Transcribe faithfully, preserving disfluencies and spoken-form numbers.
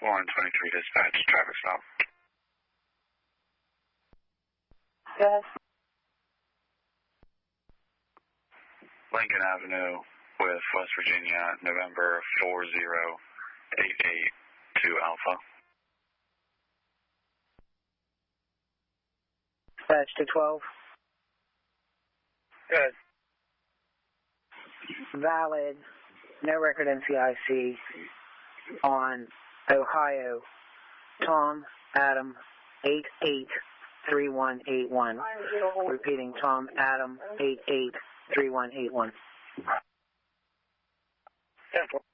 one twenty-three dispatch, traffic stop. Yes. Lincoln Avenue with West Virginia, November four zero eight eight two Alpha. Dispatch to twelve. Good. Valid, no record N C I C on Ohio, Tom Adam eight eight three one eight one. Repeating, Tom Adam eight eight three one eight one. ten four.